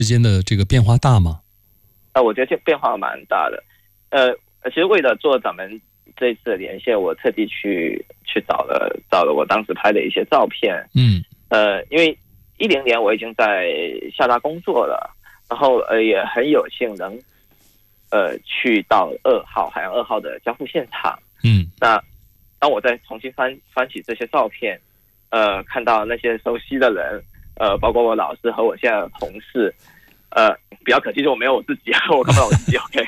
之间的这个变化大吗？ 我觉得这变化蛮大的。其实为了做咱们这一次的连线，我特地去找了我当时拍的一些照片。因为2010年我已经在厦大工作了，然后也很有幸能去到海洋2号的交付现场。那当我再重新翻起这些照片，看到那些熟悉的人，包括我老师和我现在的同事，比较可惜就是我没有我自己，我看不到我自己。OK，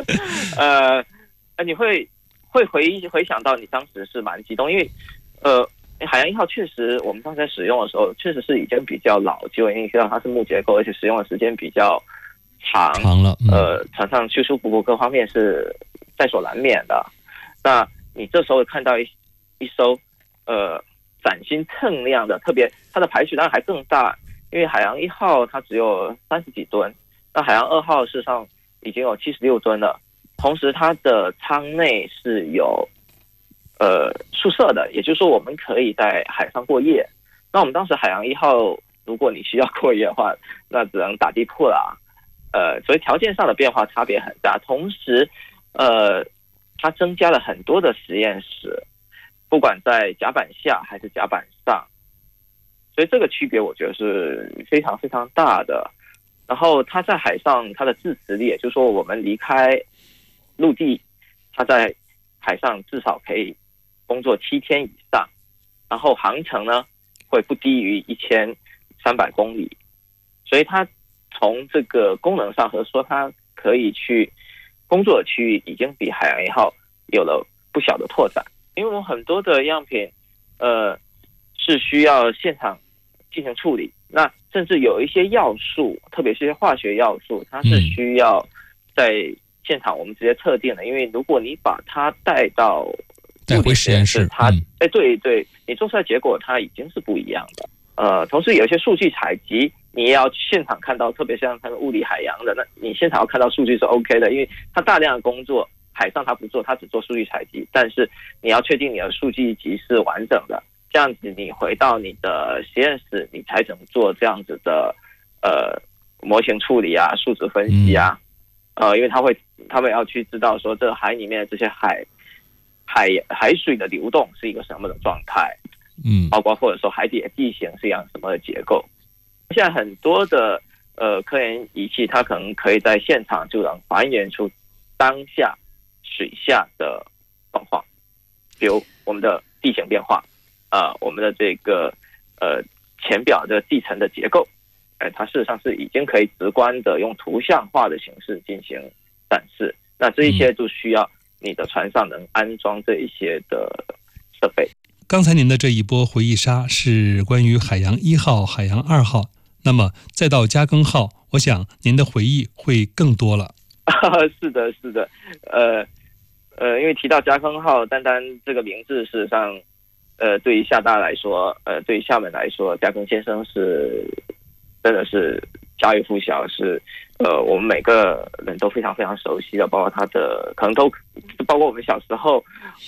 你会回想到你当时是蛮激动，因为海洋1号确实我们当时在使用的时候，确实是已经比较老旧，因为知道它是木结构，而且使用的时间比较长了。 船上舒舒服服各方面是在所难免的。那你这时候看到一艘崭新锃亮的，特别它的排水量还更大，因为海洋1号它只有30几吨，那海洋2号事实上已经有76吨了。同时它的舱内是有宿舍的，也就是说我们可以在海上过夜。那我们当时海洋1号如果你需要过夜的话，那只能打地铺了。所以条件上的变化差别很大。同时它增加了很多的实验室，不管在甲板下还是甲板上，所以这个区别我觉得是非常非常大的。然后它在海上它的自持力，也就是说我们离开陆地，它在海上至少可以工作7天以上，然后航程呢会不低于1300公里，所以它从这个功能上和说它可以去工作的区域已经比海洋1号有了不小的拓展。因为我很多的样品是需要现场进行处理，那甚至有一些要素，特别是一些化学要素，它是需要在现场我们直接测定的。因为如果你把它带回实验室，它对，你做出来结果它已经是不一样的。同时有一些数据采集你也要现场看到，特别像它的物理海洋的，那你现场要看到数据是 OK 的，因为它大量的工作海上它不做，它只做数据采集，但是你要确定你的数据集是完整的，这样子你回到你的实验室，你才能做这样子的模型处理啊、数值分析啊。因为他们要去知道说这海里面的这些海水的流动是一个什么的状态，包括或者说海底的地形是一样什么的结构。现在很多的科研仪器，它可能可以在现场就能还原出当下水下的状况，比如我们的地形变化，我们的这个浅表的地层的结构，它事实上是已经可以直观的用图像化的形式进行展示。那这一些都需要你的船上能安装这一些的设备。 刚才您的这一波回忆杀是关于海洋1号、海洋2号，那么再到嘉庚号，我想您的回忆会更多了。 是的，因为提到嘉庚号，单单这个名字，事实上，对于厦大来说，对于厦门来说，嘉庚先生是真的是家喻户晓，是我们每个人都非常非常熟悉的，包括他的可能都包括我们小时候，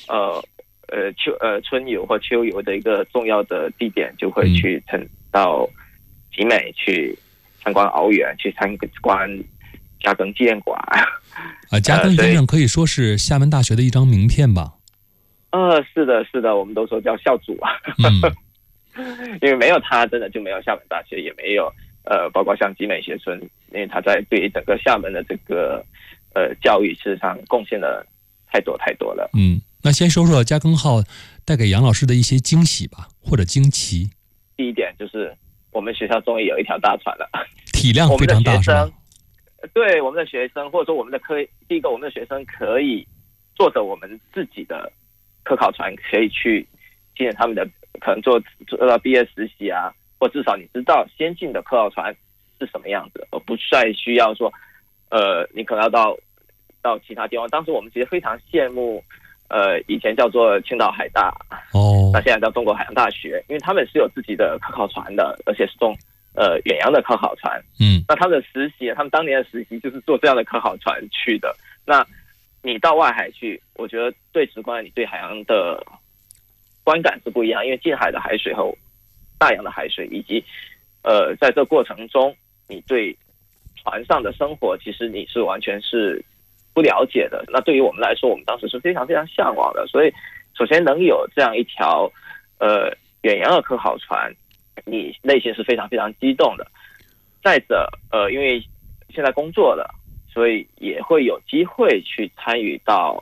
春游或秋游的一个重要的地点，就会去到集美去参观鳌园，去参观嘉庚纪念馆。 嘉庚先生可以说是厦门大学的一张名片吧？ 是的，我们都说叫校主啊。因为没有他，真的就没有厦门大学，也没有包括像集美学村，因为他在对于整个厦门的这个教育事实上贡献了太多了。 那先说说嘉庚号带给杨老师的一些惊喜吧，或者惊奇。 第一点就是我们学校终于有一条大船了， 体量非常大，是吧？ 对，我们的学生或者说我们的第一个我们的学生可以坐着我们自己的科考船，可以去进行他们的可能做到毕业实习啊，或至少你知道先进的科考船是什么样子，而不再需要说你可能要到其他地方。当时我们其实非常羡慕以前叫做青岛海大，那现在叫中国海洋大学，因为他们是有自己的科考船的，而且是远洋的科考船。那他们的实习，他们当年的实习就是坐这样的科考船去的。那你到外海去，我觉得最直观，你对海洋的观感是不一样，因为近海的海水和大洋的海水，以及在这过程中你对船上的生活，其实你是完全是不了解的。那对于我们来说，我们当时是非常非常向往的。所以，首先能有这样一条远洋的科考船，你内心是非常非常激动的。再者，因为现在工作了，所以也会有机会去参与到